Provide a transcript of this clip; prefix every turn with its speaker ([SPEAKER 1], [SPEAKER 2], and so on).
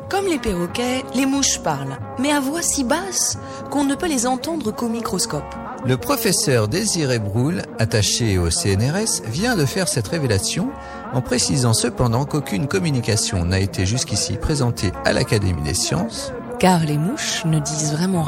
[SPEAKER 1] Comme les perroquets, les mouches parlent, mais à voix si basse qu'on ne peut les entendre qu'au microscope.
[SPEAKER 2] Le professeur Désiré Broul, attaché au CNRS, vient de faire cette révélation en précisant cependant qu'aucune communication n'a été jusqu'ici présentée à l'Académie des sciences.
[SPEAKER 1] Car les mouches ne disent vraiment